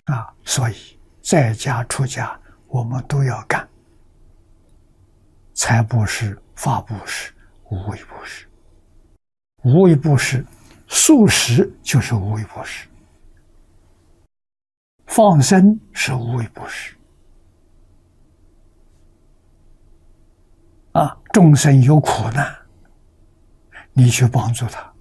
所以在家出家，我们都要干财布施、法布施、无为布施。无为布施，素食就是无为布施，放生是无为布施。众生有苦难，你去帮助他，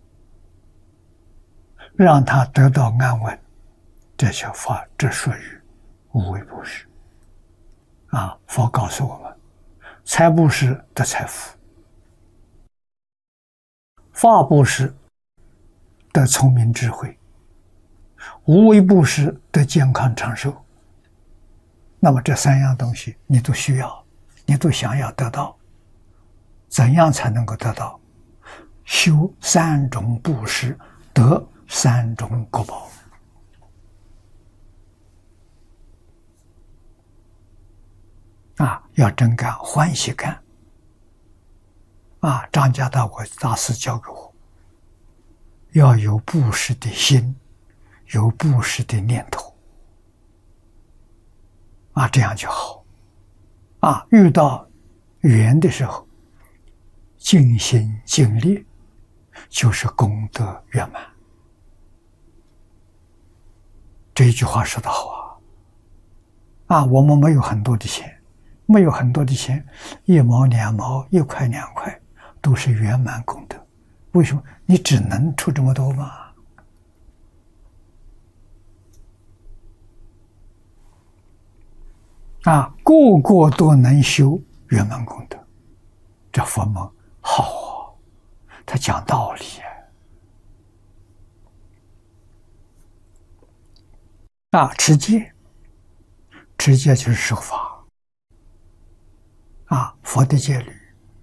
让他得到安稳，这叫法，这属于无为布施。佛告诉我们，财布施得财富，法布施得聪明智慧，无为布施得健康长寿。那么这三样东西你都需要，你都想要得到，怎样才能够得到？修三种布施，得三种果报。要真干，欢喜干。张家大国大师教给我，要有布施的心，有布施的念头，这样就好。遇到缘的时候，尽心尽力，就是功德圆满。这一句话说得好我们没有很多的钱，没有很多的钱，1毛2毛1块2块都是圆满功德。为什么？你只能出这么多吗？个个都能修圆满功德，这佛门好他讲道理持戒，持戒就是守法佛的戒律。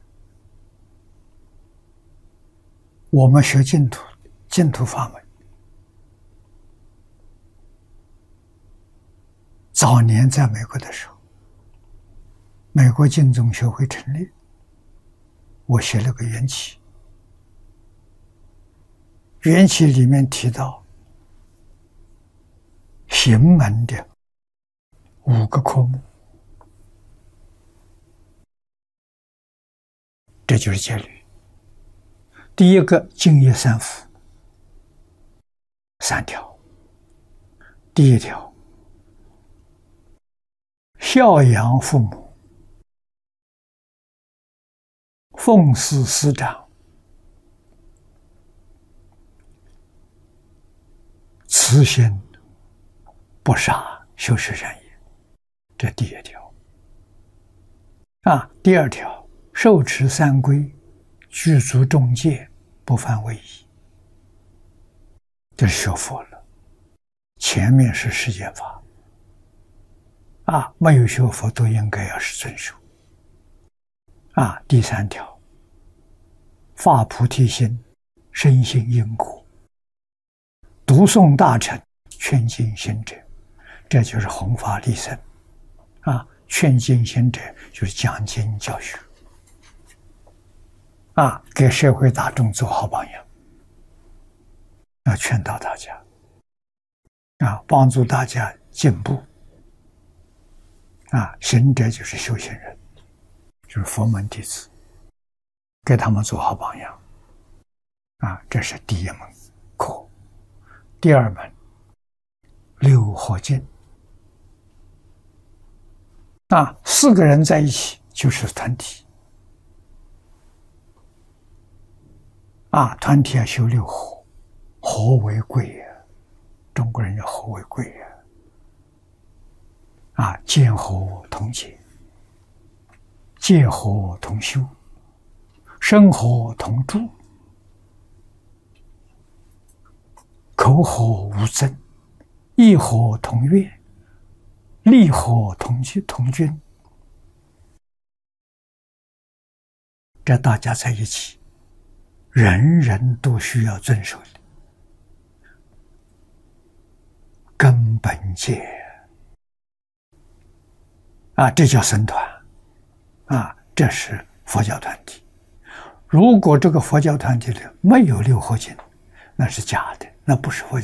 我们学净土法门，早年在美国的时候，美国净宗学会成立，我写了个缘起，缘起里面提到行门的5个科目，这就是戒律。第一个，敬业三福，3条。第一条，孝养父母，奉事师长，慈心不杀，修持善业，这第一条。第二条，受持三规，具足众戒，不犯违仪。这是学佛了，前面是世间法没有学佛都应该要是遵守。第3条，发菩提心，深信因果，读诵大乘，劝进行者，这就是弘法利生劝进行者就是讲经教学给社会大众做好榜样，要劝导大家帮助大家进步行者就是修行人，就是佛门弟子，给他们做好榜样这是第一门课。第二门，六和敬4个人在一起就是团体团体要修6和，和为贵中国人叫和为贵见和同解，戒和同修，身和同住，口和无争，意和同悦，利和同均。这大家在一起，人人都需要遵守的根本戒这叫僧团这是佛教团体。如果这个佛教团体里没有六和敬，那是假的，那不是佛教。